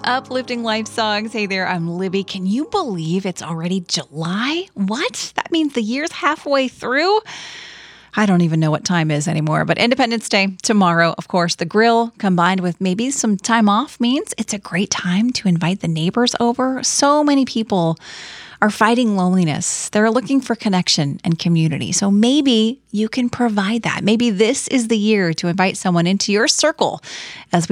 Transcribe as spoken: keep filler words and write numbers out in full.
Uplifting Life Songs. Hey there, I'm Libby. Can you believe it's already July? What? That means the year's halfway through? I don't even know what time is anymore, but Independence Day tomorrow, of course, the grill combined with maybe some time off means it's a great time to invite the neighbors over. So many people are fighting loneliness. They're looking for connection and community. So maybe you can provide that. Maybe this is the year to invite someone into your circle as we